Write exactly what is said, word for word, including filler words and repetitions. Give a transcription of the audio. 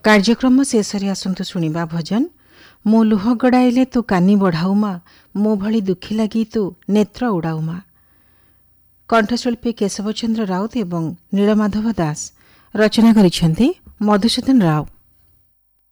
କାର୍ଯ୍ୟକ୍ରମ ଶେଷରେ ଆସନ୍ତୁ ଶୁଣିବା ଭଜନ ମୋ ଲୁହ ଗଡ଼ାଇଲେ ତୁ କାନି ବଢ଼ାଉ ମା, ମୋ ଭଳି ଦୁଃଖୀ ଲାଗି ତୁ ନେତ୍ର ଉଡ଼ାଉ ମା। କଣ୍ଠଶିଳ୍ପୀ କେଶବ ଚନ୍ଦ୍ର ରାଉତ ଏବଂ ନୀଳମାଧବ ଦାସ, ରଚନା କରିଛନ୍ତି ମଧୁସୂଦନ ରାଓ।